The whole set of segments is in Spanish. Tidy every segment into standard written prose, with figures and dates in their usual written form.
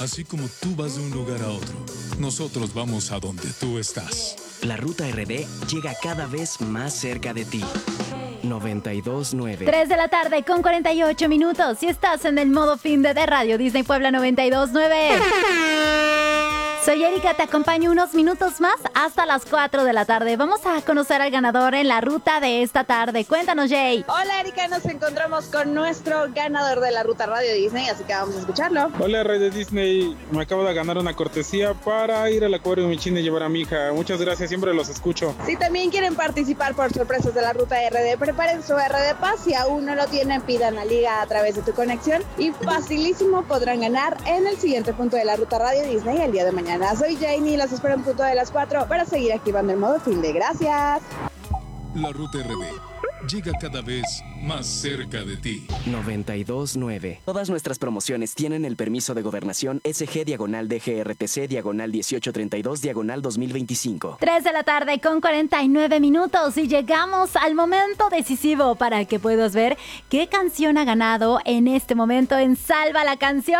Así como tú vas de un lugar a otro, nosotros vamos a donde tú estás. La Ruta RD llega cada vez más cerca de ti. 92.9. 3 de la tarde con 48 minutos. Si estás en el modo fin de Radio Disney Puebla 92.9. Soy Erika, te acompaño unos minutos más hasta las 4 de la tarde. Vamos a conocer al ganador en la ruta de esta tarde. Cuéntanos, Jay. Hola, Erika, nos encontramos con nuestro ganador de la ruta Radio Disney, así que vamos a escucharlo. Hola, Radio Disney. Me acabo de ganar una cortesía para ir al acuario Michín y llevar a mi hija. Muchas gracias, siempre los escucho. Si también quieren participar por sorpresas de la ruta RD, preparen su RD Paz. Si aún no lo tienen, pidan la liga a través de tu conexión y facilísimo podrán ganar en el siguiente punto de la ruta Radio Disney el día de mañana. Soy Janie, los espero en punto de las 4 para seguir activando el modo fin de gracias. La Ruta RD llega cada vez más cerca de ti. 92.9. Todas nuestras promociones tienen el permiso de gobernación SG-DGRTC/1832/2025. 3 de la tarde con 49 minutos y llegamos al momento decisivo para que puedas ver qué canción ha ganado en este momento en Salva la Canción.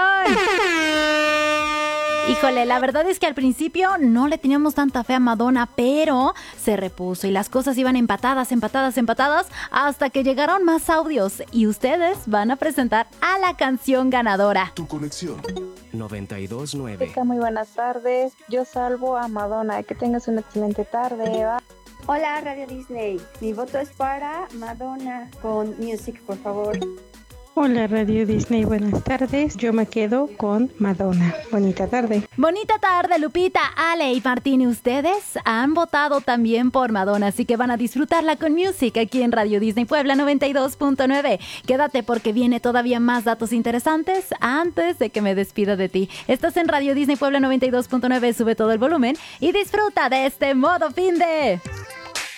Híjole, la verdad es que al principio no le teníamos tanta fe a Madonna, pero se repuso y las cosas iban empatadas, hasta que llegaron más audios y ustedes van a presentar a la canción ganadora. Tu conexión. 92.9. Muy buenas tardes, yo salvo a Madonna, que tengas una excelente tarde, Eva. Hola Radio Disney, mi voto es para Madonna con Music, por favor. Hola Radio Disney, buenas tardes. Yo me quedo con Madonna. Bonita tarde. Bonita tarde, Lupita, Ale y Martín. Y ustedes han votado también por Madonna, así que van a disfrutarla con Music aquí en Radio Disney Puebla 92.9. Quédate porque viene todavía más datos interesantes antes de que me despida de ti. Estás en Radio Disney Puebla 92.9, sube todo el volumen y disfruta de este modo fin de...